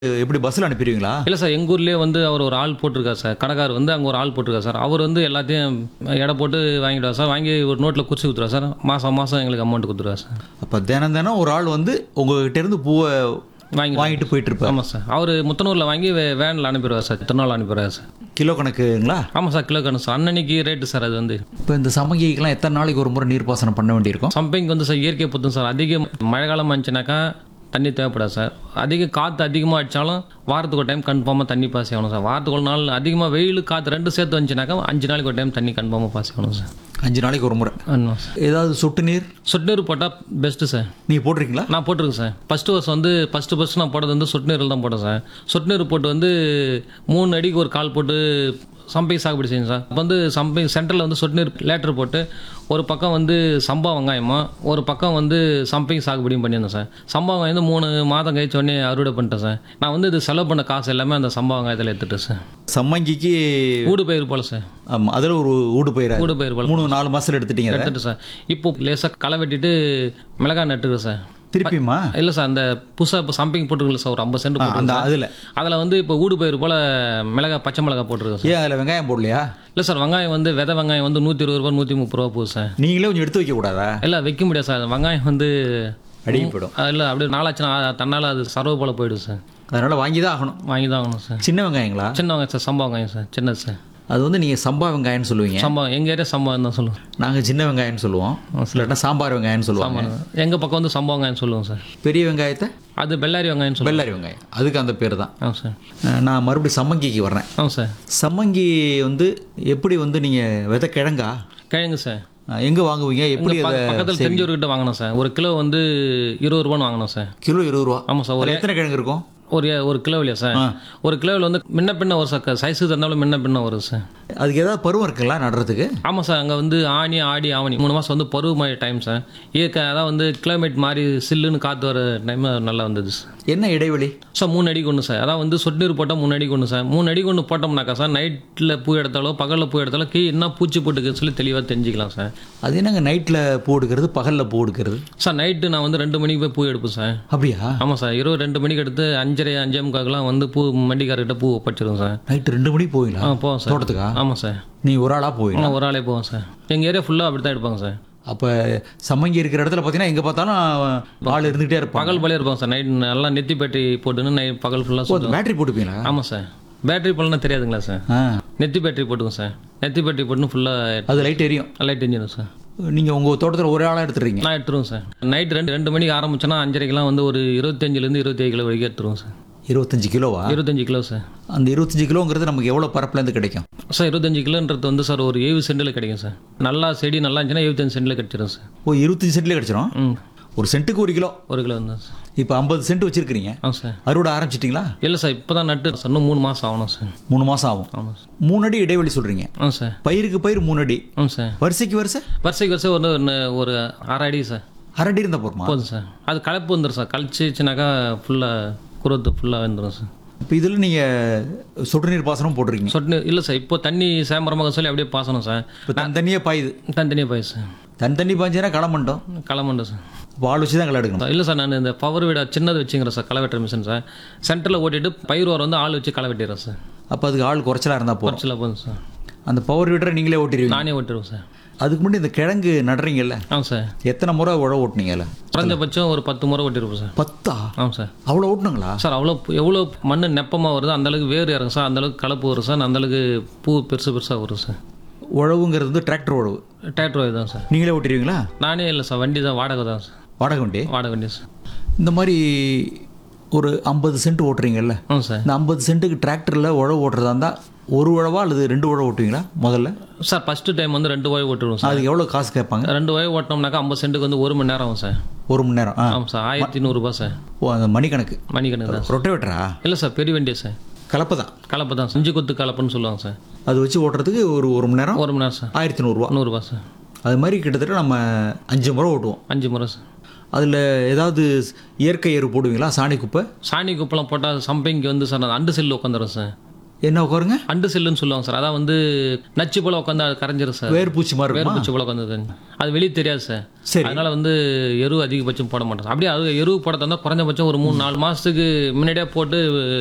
எப்படி பஸ்ஸில் அனுப்பிடுவீங்களா? இல்லை சார், எங்கள் ஊர்லேயே வந்து அவர் ஒரு ஆள் போட்டிருக்கார் சார். கடைக்காரர் வந்து அங்கே ஒரு ஆள் போட்டிருக்கார் சார். அவர் வந்து எல்லாத்தையும் எடை போட்டு வாங்கிடுவார் சார். வாங்கி ஒரு நோட்டில் குறிச்சு கொடுத்துருவார் சார். மாதம் மாதம் எங்களுக்கு அமௌண்ட் கொடுத்துருவார் சார். அப்போ தினம் தினம் ஒரு ஆள் வந்து உங்ககிட்ட இருந்து பூவை வாங்கிட்டு போயிட்டு இருப்பார். ஆமாம் சார். அவர் முத்தனூரில் வாங்கி வேனில் அனுப்பிடுவார் சார். திருநாள் அனுப்பிடுவார் சார். கிலோ கணக்குங்களா? ஆமாம் சார், கிலோ கணக்கு சார். அன்னன்னைக்கு ரேட்டு சார். அது வந்து இப்போ இந்த சமங்கிக்கெல்லாம் எத்தனை நாளைக்கு ஒரு முறை நீர்ப்பாசனம் பண்ண வேண்டியிருக்கும்? சம்பைக்கு வந்து சார் இயற்கை பொறுத்தும் சார். அதிக மழை காலம் வந்துச்சுனாக்கா தண்ணி தேவைப்படாது சார். அதிக காற்று அதிகமாக அடித்தாலும் வாரத்துக்கு ஒரு டைம் கன்ஃபார்மாக தண்ணி பாசி ஆகணும் சார். வாரத்துக்கு ஒரு நாள் அதிகமாக வெயில் காற்று ரெண்டு சேர்த்து வந்துச்சுனாக்கா 5 நாளைக்கு ஒரு டைம் தண்ணி கன்ஃபார்மாக பாசி ஆகணும் சார். 5 நாளைக்கு ஒரு முறை. ஆமாம் சார். ஏதாவது சொட்டு நீர் சொட்டு நீர் போட்டால் பெஸ்ட்டு சார். நீங்கள் போட்டிருக்கீங்களா? நான் போட்டிருக்கேன் சார். ஃபஸ்ட்டு வருஷம் வந்து ஃபஸ்ட்டு நான் போட்டது வந்து சொட்டு நீரில் தான் போட்டேன் சார். சொட்டு நீர் போட்டு வந்து 3 அடிக்கு ஒரு கால் போட்டு சம்பை சாகுபடி செய்யும் சார். இப்போ வந்து சம்பை சென்டரில் வந்து சொட்டு நீர் லேட்டர் போட்டு ஒரு பக்கம் வந்து சம்பா வெங்காயமா, ஒரு பக்கம் வந்து சம்பை சாகுபடியும் பண்ணியிருந்தேன் சார். சம்பா வெங்காயம் வந்து 3 மாதம் கழிச்ச உடனே அறுவடை பண்ணிட்டேன் சார். நான் வந்து இது செலவு பண்ண காசு எல்லாமே அந்த சம்பா வெங்காயத்தில் எடுத்துட்டேன் சார். சம்மங்கிக்கு ஊடு பயிர் போல சார். ஆமாம், அதில் ஒரு ஊடு பயிர் போல 3-4 மாதத்தில் எடுத்துட்டீங்க. எடுத்துட்டு சார். இப்போ லேசாக களை வெட்டிட்டு மிளகாய் நட்டுருக்கேன் சார். திருப்பியுமா? இல்லை சார், அந்த புதுசாக இப்போ சம்பிங் போட்டுருக்கல சார், ஒரு 50 சென்ட் அந்த போட்டு அதில் வந்து இப்போ ஊடு பயிர் போல் மிளகாய், பச்சை மிளகாய் போட்டிருக்கேன் சார். ஏன் அதில் வெங்காயம் போடலையா? இல்லை சார், வெங்காயம் வந்து விதை வெங்காயம் வந்து 120 ரூபா 130 ரூபா போகுது சார். நீங்களே கொஞ்சம் எடுத்து வைக்கக்கூடாதா? இல்லை, வைக்க முடியாது சார். வெங்காயம் வந்து அடிக்கி போயிடும். இல்லை, அப்படியே நாளாச்சுன்னா தன்னால் அது சர்வ போல் போயிடும் சார். அதனால் வாங்கி தான் ஆகணும். வாங்கி தான் ஆகணும் சார். சின்ன வெங்காயங்களா? சின்ன வெங்காயம் சார். சம்பா வெங்காயம் சார். சின்னது சார். அது வந்து நீங்கள் சம்பா வெங்காயம்னு சொல்லுவீங்க. சம்பா எங்கள் ஏரியா சம்பா தான் சொல்லுவோம். நாங்கள் சின்ன வெங்காயம்னு சொல்லுவோம். இல்லாட்டா சாம்பார் வெங்காயம்னு சொல்லுவாங்க. எங்கள் பக்கம் வந்து சம்பா வெங்காயம் சொல்லுவோம் சார். பெரிய வெங்காயத்தை அது பெல்லாரி வெங்காயம் சொல்லுவோம். பெல்லாரி வெங்காயம், அதுக்கு அந்த பேர் தான். ஆமாம் சார். நான் மறுபடியும் சம்மங்கிக்கு வர்றேன். ஆமாம் சார். சம்மங்கி வந்து எப்படி வந்து நீங்கள் விதை கிழங்கா? கிழங்கு சார். எங்கே வாங்குவீங்க? எப்படி அதை? பக்கத்தில் தெரிஞ்சவர்கிட்ட வாங்கினோம் சார். ஒரு கிலோ வந்து 20 ரூபான்னு வாங்கினோம் சார். கிலோ 20 ரூபா? ஆமாம் சார். ஒரு எத்தனை கிழங்கு இருக்கும்? ஒரு கிலோவிலையா சார்? ஒரு கிலோவில் வந்து முன்ன பின்ன வரும் சார். சைஸு தந்தாலும் முன்ன பின்ன வரும் சார். அதுக்கு ஏதாவது பருவம் இருக்குங்களா நடுறதுக்கு? ஆமாம் சார். அங்கே வந்து ஆனி, ஆடி, ஆவணி 3 மாதம் வந்து பருவமழை டைம் சார். இயற்கை அதான் வந்து கிளைமேட் மாதிரி சில்லுன்னு காற்று வர டைம் நல்லா வந்தது சார். என்ன இடைவெளி சார்? 3 அடிக்கு ஒன்று சார். அதான் வந்து சொட்டு நீர் போட்டால் 3 அடிக்கு ஒன்று சார். 3 அடிக்கு ஒன்று போட்டோம்னாக்கா சார், நைட்டில் பூ எடுத்தாலோ பகலில் பூ எடுத்தாலோ என்ன பூச்சி போட்டுக்குன்னு சொல்லி தெளிவாக தெரிஞ்சிக்கலாம் சார். அது என்னங்க நைட்டில் பூ எடுக்கிறது, பகலில் பூ எடுக்கிறது? சார், நைட்டு நான் வந்து 2 மணிக்கு போய் பூ எடுப்பேன் சார். அப்படியா? ஆமாம் சார். இரவு 2 மணிக்கு எடுத்து 5:30 5:45 வந்து பூ மண்டிக்காரர்கிட்ட பூ பறிச்சிருவோம் சார். நைட்டு 2 மணிக்கு போவீங்களா? போவோம் சார். தோட்டத்துக்கா? ஆமாம் சார். நீ ஒரு ஆளாக போவீங்களா? ஒரு ஆளே போவோம் சார். எங்கள் ஏரியா ஃபுல்லாக அப்படி தான் எடுப்பாங்க சார். அப்போ சம்மங்கி இருக்கிற இடத்துல பார்த்தீங்கன்னா எங்கே பார்த்தாலும் ஆள் இருந்துகிட்டே இருப்பாங்க. பகல் பழைய இருப்பாங்க சார். நைட் நல்லா நெத்தி பேட்டரி போட்டுன்னு பகல் ஃபுல்லாக. பேட்டரி போட்டுப்பீங்களா? ஆமாம் சார். பேட்டரி போடலன்னா தெரியாதுங்களா சார்? நெத்தி பேட்டரி போட்டுங்க சார். நெத்தி பேட்டரி போட்டுன்னு ஃபுல்லாக அது லைட் எரியும். Light எரிஞ்சிடும் sir. நீங்கள் உங்கள் தோட்டத்தில் ஒரு ஆளாக எடுத்துறீங்க? நான் எடுத்துருவோம் சார். நைட் 2 மணிக்கு ஆரம்பிச்சோன்னா 5:30க்கெலாம் வந்து ஒரு 25 27 கிலோ வரைக்கும் எடுத்துருவோம் சார். 25 கிலோவா? 25 கிலோ சார். அந்த 25 கிலோங்கிறது நமக்கு எவ்வளோ பரப்புலேருந்து கிடைக்கும் சார்? 25 கிலோன்றது வந்து சார் ஒரு 70 சென்டில் கிடைக்கும் சார். நல்லா செடி நல்லா இருந்துச்சுன்னா 75 சென்டில் கிடச்சிடும் சார். 25 சென்ட்லேயே கிடச்சிரும்? ஒரு சென்ட்டுக்கு 1 கிலோ? 1 கிலோ வந்து சார். இப்போ 50 சென்ட் வச்சுருக்கிறீங்க. ஆமாம் சார். அறுவடை ஆரம்பிச்சிட்டிங்களா? இல்லை சார், இப்போ தான் நட்டு சார். இன்னும் 3 மாதம் ஆகணும் சார். 3 மாதம் ஆகும். ஆமாம் சார். 3 அடி இடைவெளி சொல்கிறீங்க? ஆமாம் சார். பயிருக்கு பயிர் 3 அடி? ஆமாம் சார். வரிசைக்கு வருஷம் ஒரு 6 அடி சார். 1/2 அடி இருந்தால் போதுமா? போதும் சார். அது கலப்பு வந்துடும் சார். கழிச்சிச்சுனாக்கா ஃபுல்லாக குரோத்து ஃபுல்லாக வந்துடும் சார். இப்போ இதில் நீங்கள் சொட்டு நீர் பாசனம் போட்டிருக்கீங்க? சொட்டு நீர் இல்லை சார். இப்போ தண்ணி சேமரமாக சொல்லி அப்படியே பாசனம் சார். இப்போ தனித்தனியாக பாயுது? தனித்தனியாக பாயுது சார். தனி பாய்ஞ்சினா களமண்டோம்? களமண்டோம் சார். வாள் வச்சு தான் களை எடுக்கணும்? இல்லை சார், நான் இந்த பவர் வீட சின்னது வச்சுங்கிறேன் சார். களை வெட்டுற மிஷின் சார். சென்டரில் ஓட்டிட்டு பயிர் வர வந்து ஆள் வச்சு களை வெட்டிடுறேன் சார். அப்போ அதுக்கு ஆள் குறைச்சலாக இருந்தால் போதும்? குறைச்சலாக போதும் சார். அந்த பவர் வீடரை நீங்களே ஓட்டிடுவீங்க? நானே ஓட்டிடுவேன் சார். அதுக்கு முன்னாடி இந்த கிழங்கு நடுறீங்கல்ல? ஆமாம் சார். எத்தனை முறை உழவு ஓட்டுனீங்கல்ல? குறைஞ்சபட்சம் ஒரு 10 முறை ஓட்டிருப்போம் சார். 10? ஆமாம் சார். அவ்வளோ ஓட்டணுங்களா சார்? எவ்வளோ மண் நெப்பமாக வருதோ அந்தளவுக்கு வேறு இறங்கும் சார். அந்தளவுக்கு கலப்பு வரும் சார். அந்தளவுக்கு பூ பெருசாக வரும் சார். உழவுங்கிறது வந்து டிராக்டர் உழவு? டிராக்டர் தான் சார். நீங்களே ஓட்டிடுவீங்களா? நானே இல்லை சார். வண்டி தான், வாடகை தான் சார். வாடகை வண்டி? வாடகை வண்டி சார். இந்த மாதிரி ஒரு 50 சென்ட் ஓட்டுறீங்கல்ல? ஆமாம் சார். இந்த 50 சென்ட்டுக்கு டிராக்டரில் உழவு ஓட்டுறதா இருந்தால் ஒரு உழவா அல்லது 2 உழவு ஓட்டுவீங்களா முதல்ல? சார், ஃபஸ்ட்டு டைம் வந்து 2 வாய் ஓட்டுருவோம் சார். அதுக்கு எவ்வளோ காசு கேட்பாங்க? 2 வாய் ஓட்டினோம்னாக்கா 50 சென்ட்டுக்கு வந்து 1 மணி நேரம் ஆகும் சார். 1 மணி நேரம்? ஆமாம் சார். 1100 ரூபா சார். ஓ, அந்த மணிக்கணக்கு? மணிக்கணக்கு தான். ரொட்டவேட்டரா? இல்லை சார், பெரிய வண்டியா சார். கலப்பை தான்? கலப்பை தான். செஞ்சு கொத்து கலப்புன்னு சொல்லுவாங்க சார். அது வச்சு ஓட்டுறதுக்கு ஒரு மணி நேரம்? 1 மணி நேரம் சார். 1100 ரூபா? 100 ரூபா சார். அது மாதிரி கிட்டத்தட்ட நம்ம 5 முறை ஓட்டுவோம்? 5 முறை சார். அதில் ஏதாவது இயற்கை எரு போடுவீங்களா? சாணி குப்பை? சாணி குப்பெல்லாம் போட்டால் சம்பைக்கு வந்து சார் நான் அண்டு செல்லு உட்காந்துறேன் சார். என்ன உட்காருங்க? அண்டு செல்லுன்னு சொல்லுவாங்க சார். அதான் வந்து நச்சு போல் உட்காந்து அது கரைஞ்சிரும் சார். வேர்பூச்சி மாதிரி இருக்குமா? வேர்பூச்சி போல் உட்காந்து அது வெளியே தெரியாது சார். சரி. அதனால வந்து எருவு அதிகபட்சம் போட மாட்டோம். அப்படியே அது எருவு போட தந்தால் குறைஞ்சபட்சம் ஒரு 3-4 மாதத்துக்கு முன்னாடியே போட்டு